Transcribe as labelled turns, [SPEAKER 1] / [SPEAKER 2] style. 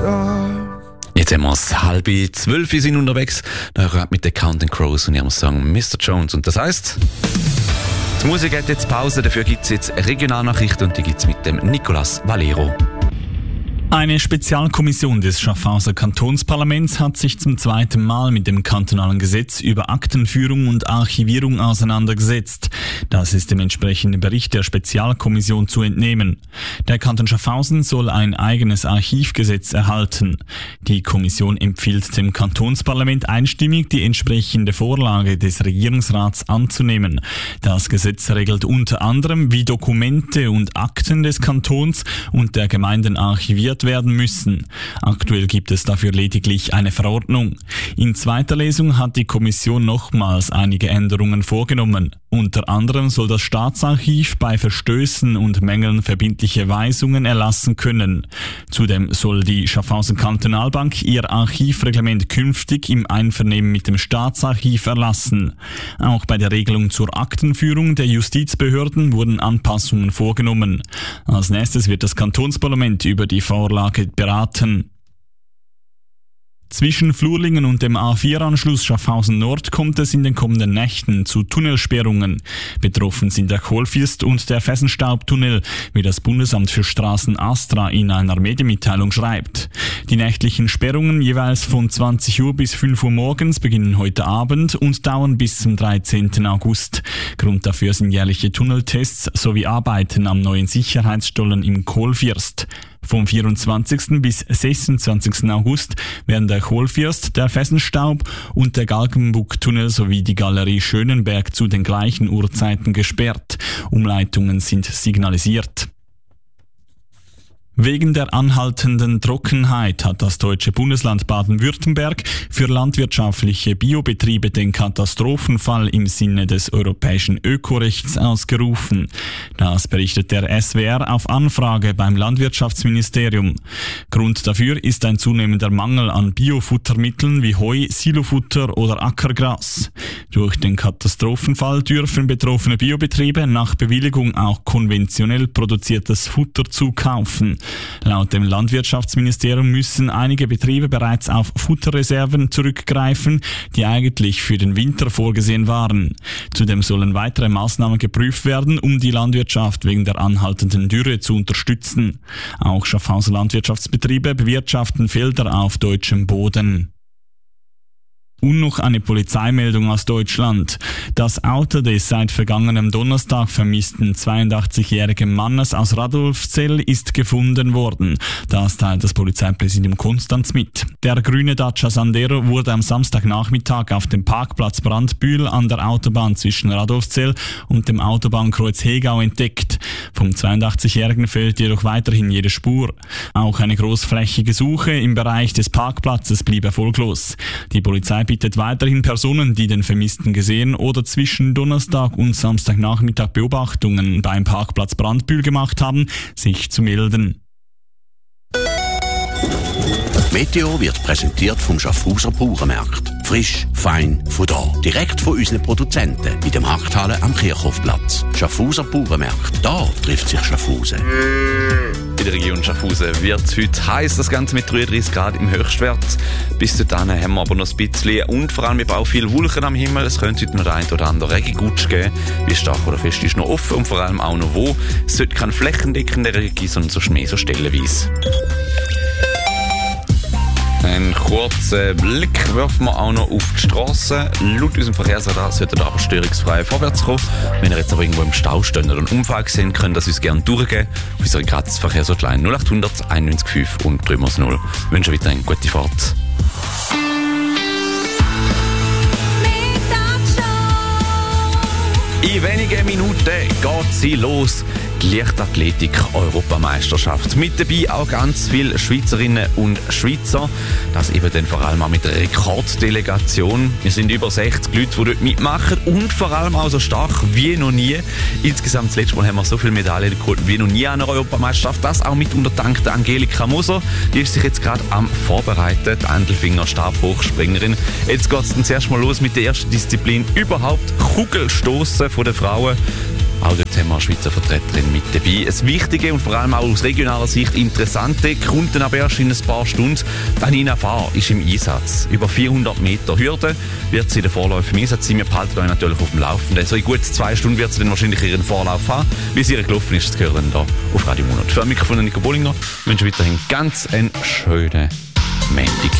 [SPEAKER 1] Jetzt haben wir es 11:30 sind unterwegs. Da hören wir mit den Counting Crows und ihrem Song Mr. Jones. Und das heisst, die Musik hat jetzt Pause, dafür gibt es jetzt Regionalnachrichten und die gibt es mit dem Nicolas Valero.
[SPEAKER 2] Eine Spezialkommission des Schaffhauser Kantonsparlaments hat sich zum zweiten Mal mit dem kantonalen Gesetz über Aktenführung und Archivierung auseinandergesetzt. Das ist dem entsprechenden Bericht der Spezialkommission zu entnehmen. Der Kanton Schaffhausen soll ein eigenes Archivgesetz erhalten. Die Kommission empfiehlt dem Kantonsparlament einstimmig, die entsprechende Vorlage des Regierungsrats anzunehmen. Das Gesetz regelt unter anderem, wie Dokumente und Akten des Kantons und der Gemeinden archiviert werden müssen. Aktuell gibt es dafür lediglich eine Verordnung. In zweiter Lesung hat die Kommission nochmals einige Änderungen vorgenommen. Unter anderem soll das Staatsarchiv bei Verstößen und Mängeln verbindliche Weisungen erlassen können. Zudem soll die Schaffhausen Kantonalbank ihr Archivreglement künftig im Einvernehmen mit dem Staatsarchiv erlassen. Auch bei der Regelung zur Aktenführung der Justizbehörden wurden Anpassungen vorgenommen. Als nächstes wird das Kantonsparlament über die Vorlage beraten. Zwischen Flurlingen und dem A4-Anschluss Schaffhausen Nord kommt es in den kommenden Nächten zu Tunnelsperrungen. Betroffen sind der Kohlfirst und der Fessenstaubtunnel, wie das Bundesamt für Straßen ASTRA in einer Medienmitteilung schreibt. Die nächtlichen Sperrungen jeweils von 20 Uhr bis 5 Uhr morgens beginnen heute Abend und dauern bis zum 13. August. Grund dafür sind jährliche Tunneltests sowie Arbeiten am neuen Sicherheitsstollen im Kohlfirst. Vom 24. bis 26. August werden der Kohlfirst, der Fessenstaub und der Galgenbucktunnel sowie die Galerie Schönenberg zu den gleichen Uhrzeiten gesperrt. Umleitungen sind signalisiert. Wegen der anhaltenden Trockenheit hat das deutsche Bundesland Baden-Württemberg für landwirtschaftliche Biobetriebe den Katastrophenfall im Sinne des europäischen Ökorechts ausgerufen. Das berichtet der SWR auf Anfrage beim Landwirtschaftsministerium. Grund dafür ist ein zunehmender Mangel an Biofuttermitteln wie Heu, Silofutter oder Ackergras. Durch den Katastrophenfall dürfen betroffene Biobetriebe nach Bewilligung auch konventionell produziertes Futter zukaufen. Laut dem Landwirtschaftsministerium müssen einige Betriebe bereits auf Futterreserven zurückgreifen, die eigentlich für den Winter vorgesehen waren. Zudem sollen weitere Maßnahmen geprüft werden, um die Landwirtschaft wegen der anhaltenden Dürre zu unterstützen. Auch Schaffhauser Landwirtschaftsbetriebe bewirtschaften Felder auf deutschem Boden. Und noch eine Polizeimeldung aus Deutschland. Das Auto des seit vergangenem Donnerstag vermissten 82-jährigen Mannes aus Radolfzell ist gefunden worden. Das teilt das Polizeipräsidium Konstanz mit. Der grüne Dacia Sandero wurde am Samstagnachmittag auf dem Parkplatz Brandbühl an der Autobahn zwischen Radolfzell und dem Autobahnkreuz Hegau entdeckt. Vom 82-jährigen fehlt jedoch weiterhin jede Spur. Auch eine großflächige Suche im Bereich des Parkplatzes blieb erfolglos. Die Polizei bittet weiterhin Personen, die den Vermissten gesehen oder zwischen Donnerstag und Samstagnachmittag Beobachtungen beim Parkplatz Brandbühl gemacht haben, sich zu melden.
[SPEAKER 3] Meteo wird präsentiert vom Schaffhauser Bauernmarkt. Frisch, fein, von da. Direkt von unseren Produzenten in der Markthalle am Kirchhofplatz. Schaffhauser Bauernmarkt. Da trifft sich Schaffhausen.
[SPEAKER 1] In der Region Schaffhausen wird es heute heiß, das Ganze mit 33 Grad im Höchstwert. Bis dahin haben wir aber noch ein bisschen und vor allem eben auch viele Wolken am Himmel. Es könnte heute noch der ein oder andere Regengutsch geben. Wie stark oder fest ist noch offen und vor allem auch noch wo. Es sollte kein flächendeckender Regen geben, sondern so mehr so stellenweise. Einen kurzen Blick werfen wir auch noch auf die Straße. Laut unserem Verkehrsradar sollte da aber störungsfrei vorwärts kommen. Wenn ihr jetzt aber irgendwo im Stau steht oder einen Unfall gesehen, könnt ihr uns gerne durchgeben. Auf unserer Gratis-Verkehrshotline 0800 91 5 und 3x0. Ich wünsche euch eine gute Fahrt. In wenigen Minuten geht sie los. Die Leichtathletik-Europameisterschaft. Mit dabei auch ganz viele Schweizerinnen und Schweizer. Das eben dann vor allem auch mit einer Rekorddelegation. Wir sind über 60 Leute, die dort mitmachen und vor allem auch so stark wie noch nie. Insgesamt das letzte Mal haben wir so viele Medaillen geholt wie noch nie an einer Europameisterschaft. Das auch mit unterdank der Angelika Moser. Die ist sich jetzt gerade am Vorbereiten. Die Einzelfinger Stabhochspringerin. Jetzt geht es dann zuerst mal los mit der ersten Disziplin überhaupt. Kugelstoßen von den Frauen. Auch dort haben wir eine Schweizer Vertreterin mit dabei. Das Wichtige und vor allem auch aus regionaler Sicht Interessante kommt dann aber erst in ein paar Stunden. Nina Fahr ist im Einsatz. Über 400 Meter Hürde wird sie in der Vorlauf im Einsatz sein. Wir behalten euch natürlich auf dem Laufenden. So in gut 2 Stunden wird sie dann wahrscheinlich ihren Vorlauf haben. Wie sie gelaufen ist, das gehört dann hier auf Radio Monat. Für mich von Nico Bollinger wünsche ich weiterhin ganz einen schönen Montag.